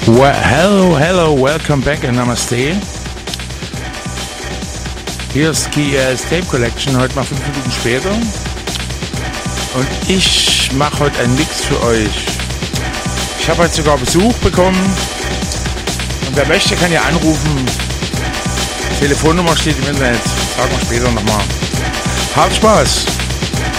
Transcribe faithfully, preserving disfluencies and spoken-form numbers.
Well, hello, hello, welcome back and Namaste. Hier ist Key Tape Collection, heute mal fünf Minuten später. Und ich mache heute einen Mix für euch. Ich habe heute sogar Besuch bekommen. Und wer möchte, kann ja anrufen. Telefonnummer steht im Internet. Sagen wir später nochmal. Habt Spaß!